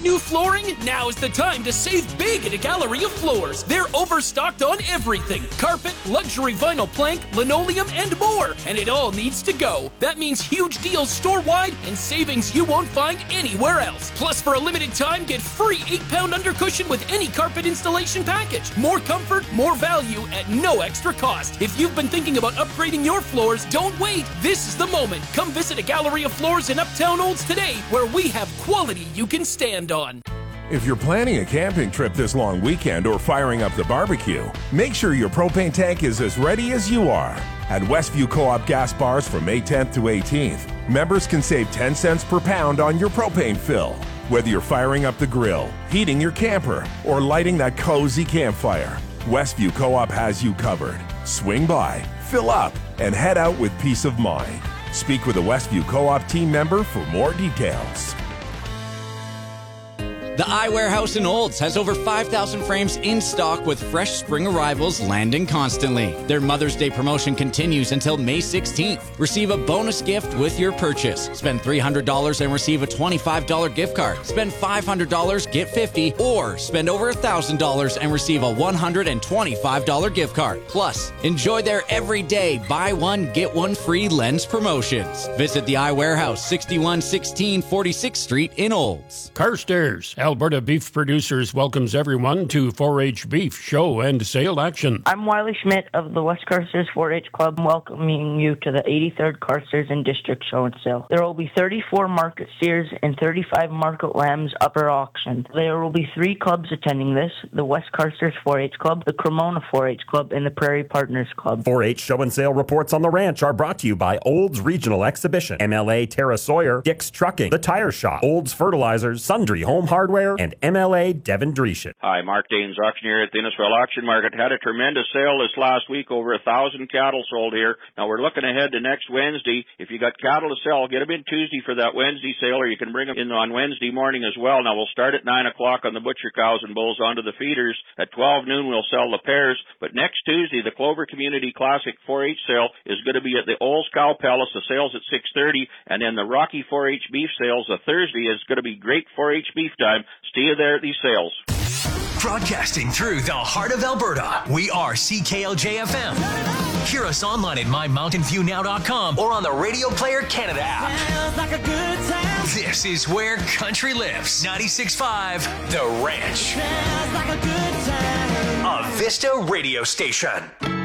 new flooring? Now is the time to save big at a Gallery of Floors. They're overstocked on everything. Carpet, luxury vinyl plank, linoleum, and more. And it all needs to go. That means huge deals store-wide and savings you won't find anywhere else. Plus, for a limited time, get free 8-pound undercushion with any carpet installation package. More comfort, more value at no extra cost. If you've been thinking about upgrading your floors, don't wait. This is the moment. Come visit a Gallery of Floors in Uptown Olds today, where we have quality you can stand on. If you're planning a camping trip this long weekend or firing up the barbecue, make sure your propane tank is as ready as you are. At Westview Co-op gas bars from May 10th to 18th, members can save 10 cents per pound on your propane fill. Whether you're firing up the grill, heating your camper, or lighting that cozy campfire, Westview Co-op has you covered. Swing by, fill up, and head out with peace of mind. Speak with a Westview Co-op team member for more details. The Eye Warehouse in Olds has over 5,000 frames in stock with fresh spring arrivals landing constantly. Their Mother's Day promotion continues until May 16th. Receive a bonus gift with your purchase. Spend $300 and receive a $25 gift card. Spend $500, get $50, or spend over $1,000 and receive a $125 gift card. Plus, enjoy their everyday buy one, get one free lens promotions. Visit the Eye Warehouse, 6116 46th Street in Olds. Carstairs, Alberta Beef Producers welcomes everyone to 4-H Beef Show and Sale Action. I'm Wiley Schmidt of the West Carstairs 4-H Club, welcoming you to the 83rd Carstairs and District Show and Sale. There will be 34 market steers and 35 market lambs up for auction. There will be 3 clubs attending this: the West Carstairs 4-H Club, the Cremona 4-H Club, and the Prairie Partners Club. 4-H Show and Sale reports on the ranch are brought to you by Olds Regional Exhibition, MLA Terra Sawyer, Dick's Trucking, The Tire Shop, Olds Fertilizers, Sundry Home Hardware, and MLA Devin Dreeshen. Hi, Mark Danes, auctioneer at the Innisfil Auction Market. Had a tremendous sale this last week, over 1,000 cattle sold here. Now we're looking ahead to next Wednesday. If you got cattle to sell, get them in Tuesday for that Wednesday sale, or you can bring them in on Wednesday morning as well. Now we'll start at 9 o'clock on the butcher cows and bulls onto the feeders. At 12 noon we'll sell the pairs. But next Tuesday, the Clover Community Classic 4-H sale is going to be at the Olds Cow Palace. The sale's at 6:30, and then the Rocky 4-H beef sales, a Thursday, is going to be great 4-H beef time. See you there at these sales. Broadcasting through the heart of Alberta, we are CKLJ-FM. Hear us online at mymountainviewnow.com or on the Radio Player Canada app. Like a good time. This is where country lives. 96.5 The Ranch. Like a good time. A Vista radio station.